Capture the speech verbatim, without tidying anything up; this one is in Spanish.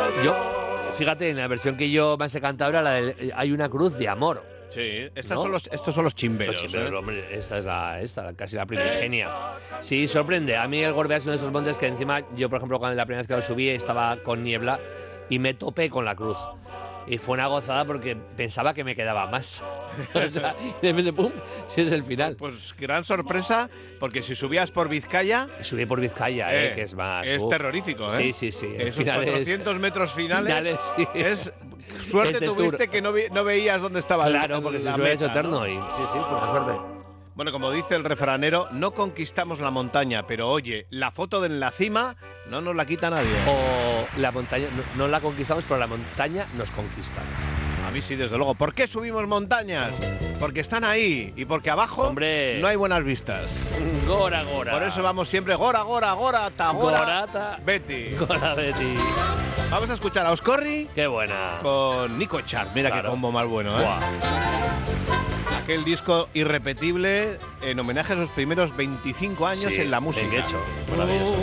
yo, fíjate, en la versión que yo más he cantado era la de hay una cruz de amor. Sí, estas ¿no? son los, estos son los chimberos. Los chimberos, ¿eh? hombre, esta es la, esta, casi la primigenia. Sí, sorprende. A mí el Gorbea es uno de estos montes que encima, yo por ejemplo, cuando la primera vez que lo subí estaba con niebla y me topé con la cruz. Y fue una gozada porque pensaba que me quedaba más. O sea, y de repente, ¡pum!, sí es el final. Pues gran sorpresa, porque si subías por Vizcaya… Subí por Vizcaya, eh, eh, que es más… Es uf. terrorífico, ¿eh? Sí, sí, sí. El Esos final cuatrocientos es, metros finales, finales sí. es… Suerte Es de tuviste tour. que no, vi, no veías dónde estaba el Claro, porque la si hubiera hecho meta, eterno. ¿no? Y sí, sí, fue una suerte. Bueno, como dice el refranero, no conquistamos la montaña, pero oye, la foto de en la cima no nos la quita nadie. O la montaña, no, no la conquistamos, pero la montaña nos conquista. A mí sí, desde luego. ¿Por qué subimos montañas? Porque están ahí y porque abajo Hombre. no hay buenas vistas. Gora, gora. Por eso vamos siempre gora, gora, gora, tagora, Gorata. Betty. Gora, Betty. Vamos a escuchar a Oscorri Qué buena. con Nico Echar. Mira Claro. qué combo más bueno, ¿eh? Buah. Aquel disco irrepetible en homenaje a sus primeros veinticinco años Sí, en la música. bien hecho. Maravilloso.